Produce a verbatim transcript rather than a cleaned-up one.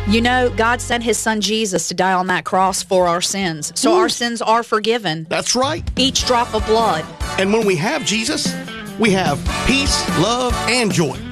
You know, God sent his son Jesus to die on that cross for our sins. So Ooh. our sins are forgiven. That's right. Each drop of blood. And when we have Jesus, we have peace, love, and joy.